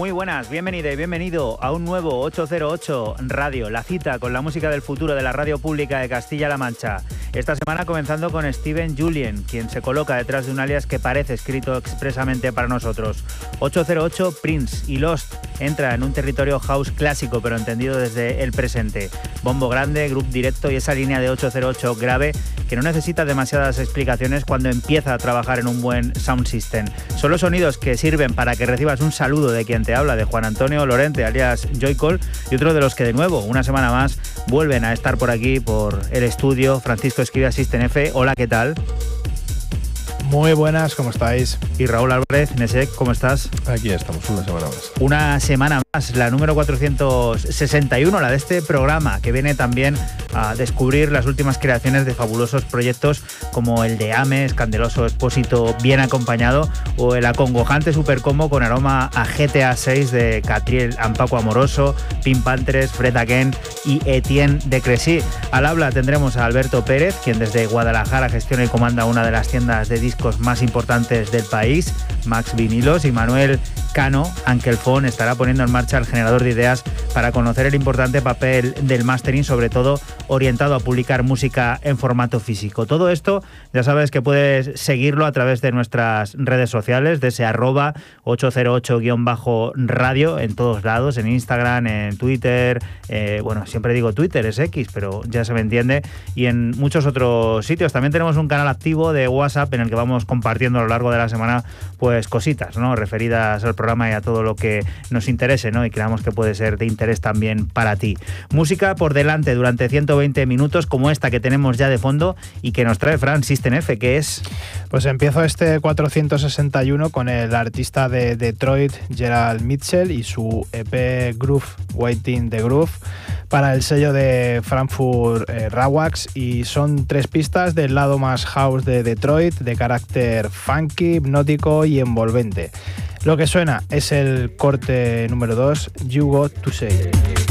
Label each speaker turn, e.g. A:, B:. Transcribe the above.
A: Muy buenas, bienvenida y bienvenido a un nuevo 808 Radio, la cita con la música del futuro de la radio pública de Castilla-La Mancha. Esta semana comenzando con Steven Julien, quien se coloca detrás de un alias que parece escrito expresamente para nosotros. 808 Prince y Lost entra en un territorio house clásico pero entendido desde el presente. Bombo grande, groove directo y esa línea de 808 grave que no necesita demasiadas explicaciones cuando empieza a trabajar en un buen sound system. Son los sonidos que sirven para que recibas un saludo de quien te habla, de Juan Antonio Lorente, alias Joycol, y otro de los que de nuevo, una semana más, vuelven a estar por aquí, por el estudio. Francisco Esquivia, System F. Hola, ¿qué tal?
B: Muy buenas, ¿cómo estáis?
A: Y Raúl Álvarez, Nesek, ¿cómo estás?
C: Aquí estamos, una semana más.
A: Una semana más, la número 461, la de este programa, que viene también a descubrir las últimas creaciones de fabulosos proyectos como el de Ames, Candeloso Expósito bien acompañado, o el acongojante supercombo con aroma a GTA 6 de Catriel Ampaco Amoroso, Pink Panthers, Fred Again y Etienne de Crecy. Al habla tendremos a Alberto Pérez, quien desde Guadalajara gestiona y comanda una de las tiendas de discos más importantes del país, Max Vinilos, y Manuel Cano, Ankelfon, estará poniendo en marcha el generador de ideas para conocer el importante papel del mastering, sobre todo orientado a publicar música en formato físico. Todo esto ya sabes que puedes seguirlo a través de nuestras redes sociales, de ese @808-radio en todos lados, en Instagram, en Twitter, bueno, siempre digo Twitter, es X, pero ya se me entiende, y en muchos otros sitios. También tenemos un canal activo de WhatsApp en el que vamos compartiendo a lo largo de la semana pues cositas, ¿no?, referidas al programa y a todo lo que nos interese, ¿no?, y creamos que puede ser de interés también para ti. Música por delante durante 120 minutos como esta que tenemos ya de fondo y que nos trae Fran, System F, que es...
B: Pues empiezo este 461 con el artista de Detroit, Gerald Mitchell, y su EP Groove, Waiting the Groove, para el sello de Frankfurt Rawax, y son 3 pistas del lado más house de Detroit, de carácter funky, hipnótico y envolvente. Lo que suena es el corte número 2, You Got to Say.